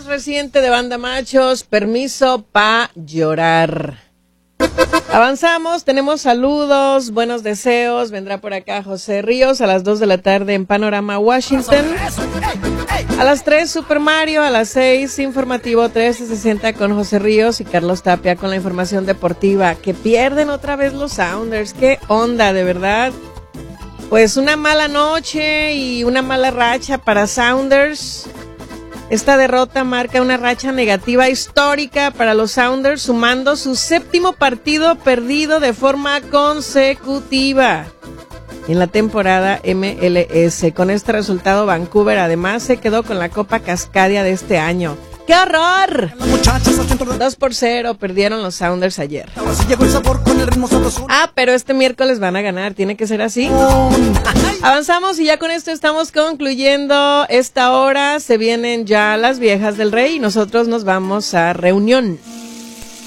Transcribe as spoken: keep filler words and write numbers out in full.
reciente de Banda Machos, Permiso pa' llorar. Avanzamos, tenemos saludos, buenos deseos. Vendrá por acá José Ríos a las dos de la tarde en Panorama Washington. A las tres Super Mario, a las seis Informativo trescientos sesenta con José Ríos y Carlos Tapia con la información deportiva. Que pierden otra vez los Sounders, qué onda, de verdad. Pues una mala noche y una mala racha para Sounders. Esta derrota marca una racha negativa histórica para los Sounders, sumando su séptimo partido perdido de forma consecutiva en la temporada M L S. Con este resultado, Vancouver además se quedó con la Copa Cascadia de este año. ¡Qué horror! dos por cero perdieron los Sounders ayer. Ah, pero este miércoles van a ganar, tiene que ser así. Avanzamos y ya con esto estamos concluyendo esta hora. Se vienen ya las viejas del rey y nosotros nos vamos a reunión.